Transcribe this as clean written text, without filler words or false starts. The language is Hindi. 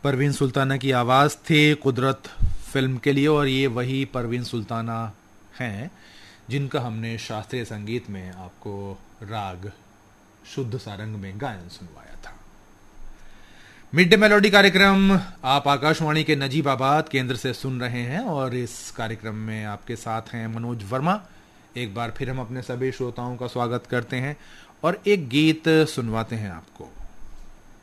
परवीन सुल्ताना की आवाज़ थी कुदरत फिल्म के लिए, और ये वही परवीन सुल्ताना हैं जिनका हमने शास्त्रीय संगीत में आपको राग शुद्ध सारंग में गायन सुनवाया था। मिड डे मेलोडी कार्यक्रम आप आकाशवाणी के नजीबाबाद केंद्र से सुन रहे हैं, और इस कार्यक्रम में आपके साथ हैं मनोज वर्मा। एक बार फिर हम अपने सभी श्रोताओं का स्वागत करते हैं और एक गीत सुनवाते हैं आपको।